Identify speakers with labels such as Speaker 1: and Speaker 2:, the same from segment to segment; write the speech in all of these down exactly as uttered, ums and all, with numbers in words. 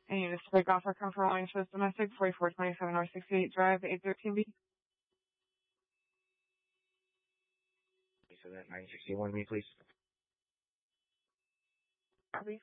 Speaker 1: And you just break off our comfort line shows domestic, forty-four twenty-seven North sixty-eight Drive, eight thirteen B.
Speaker 2: So that nine sixty-one B, please.
Speaker 1: Copy.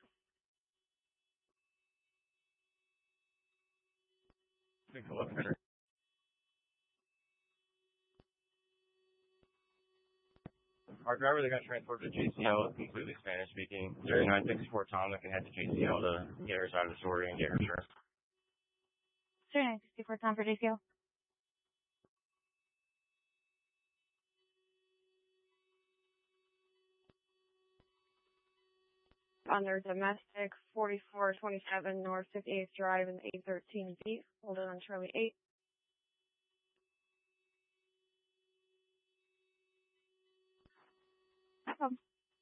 Speaker 2: Our driver that got transported to J C L, completely Spanish speaking. nine sixty-four Tom that can head to J C L to get her side of the story and get her insurance.
Speaker 3: nine sixty-four Tom for J C L.
Speaker 1: Under domestic, forty-four twenty-seven North fifty-eighth Drive and eight thirteen B. Hold it on Charlie eight. Um,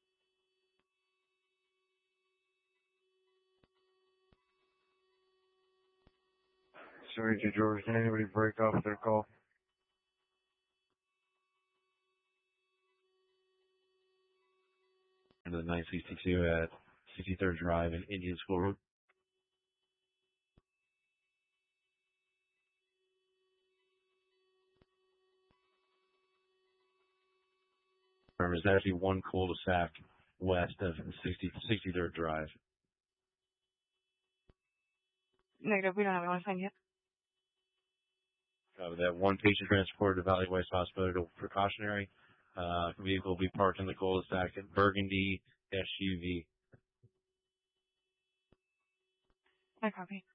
Speaker 2: Sorry, to George. Can anybody break off their call?
Speaker 4: Into the nine sixty-two at sixty-third Drive in Indian School Road. Remember, there's actually one cul-de-sac west of sixty, sixty-third Drive.
Speaker 1: Negative, we don't have anyone assigned yet.
Speaker 4: Uh, that one patient transported to Valley West Hospital precautionary. Uh, vehicle will be parked in the cul-de-sac at Burgundy S U V.
Speaker 1: I copy.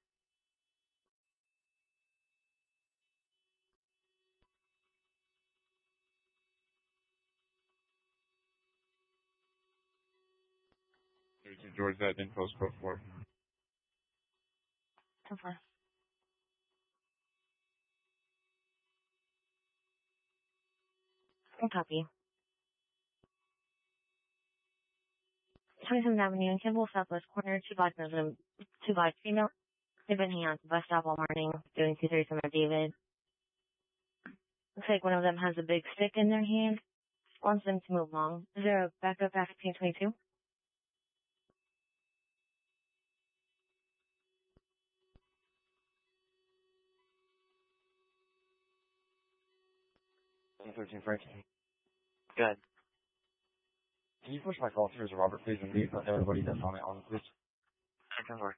Speaker 2: To George, that info spoke for.
Speaker 1: Confirm.
Speaker 3: I copy. twenty-seventh Avenue in Kimball, Southwest corner, two black Muslim, two black female. They've been hanging out at the bus stop all morning, doing two thirty from David. Looks like one of them has a big stick in their hand. Wants them to move along. Is there a backup after fifteen twenty-two?
Speaker 2: thirteen Frank. Good. Can you push my call through as Robert, please, and leave everybody that's on it on, please? I can work.